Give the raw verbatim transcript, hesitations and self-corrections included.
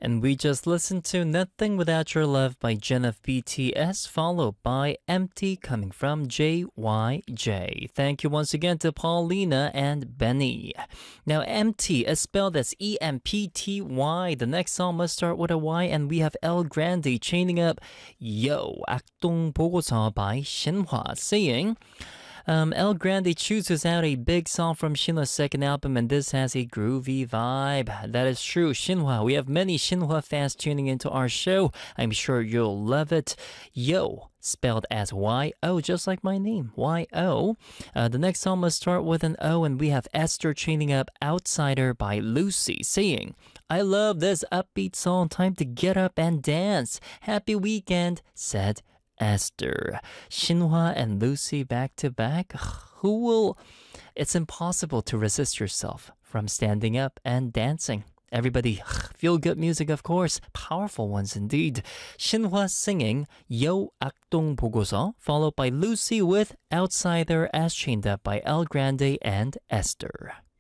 And we just listened to Nothing Without Your Love by Jen of B T S, followed by Empty coming from J Y J. Thank you once again to Paulina and Benny. Now, Empty is spelled as E M P T Y. The next song must start with a Y, and we have El Grande chaining up Yo, 악동 보고서 by Shinhwa, saying... Um, El Grande chooses out a big song from Shinhwa's second album, and this has a groovy vibe. That is true. Shinhwa, we have many Shinhwa fans tuning into our show. I'm sure you'll love it. Yo, spelled as Y O, just like my name, Y O. Uh, the next song must start with an O, and we have Esther chaining up Outsider by Lucy, saying, I love this upbeat song, time to get up and dance. Happy weekend, said Esther. Shinhwa and Lucy back to back. Who will... It's impossible to resist yourself from standing up and dancing. Everybody, feel good music, of course. Powerful ones indeed. Shinhwa singing Yo 악동 보고서, followed by Lucy with Outsider as chained up by El Grande and Esther.